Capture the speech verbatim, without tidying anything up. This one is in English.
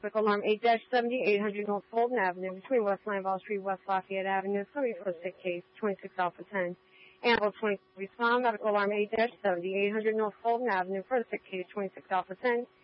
With alarm eight seventy, eight hundred North Fulton Avenue, between West Linebaugh Street, West Lafayette Avenue, somebody for a sick case, twenty-six Alpha ten. Animal twenty, respond, medical alarm eight seventy, eight hundred North Fulton Avenue, for a sick case, twenty-six Alpha ten.